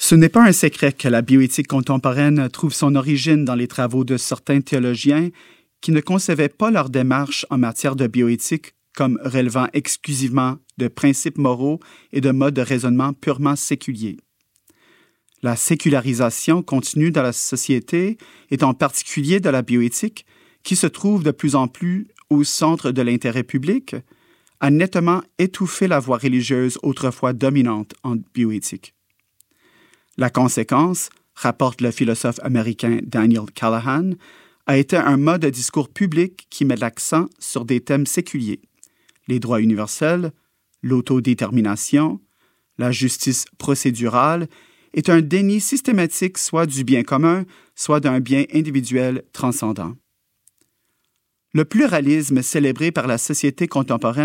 Ce n'est pas un secret que la bioéthique contemporaine trouve son origine dans les travaux de certains théologiens qui ne concevaient pas leur démarche en matière de bioéthique comme relevant exclusivement de principes moraux et de modes de raisonnement purement séculiers. La sécularisation continue dans la société, et en particulier de la bioéthique, qui se trouve de plus en plus au centre de l'intérêt public, a nettement étouffé la voix religieuse autrefois dominante en bioéthique. La conséquence, rapporte le philosophe américain Daniel Callahan, a été un mode de discours public qui met l'accent sur des thèmes séculiers, les droits universels, l'autodétermination, la justice procédurale, et un déni systématique soit du bien commun, soit d'un bien individuel transcendant. Le pluralisme célébré par la société contemporaine